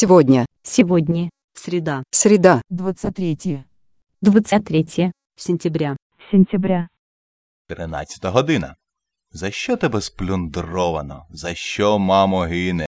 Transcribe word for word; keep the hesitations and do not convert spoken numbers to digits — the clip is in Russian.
Сегодня. Сегодня. Среда. Среда. двадцать третье. двадцать третье. Сентября. Сентября. Тринадцята година. За що тебе сплюндровано? За що, мамо, гине?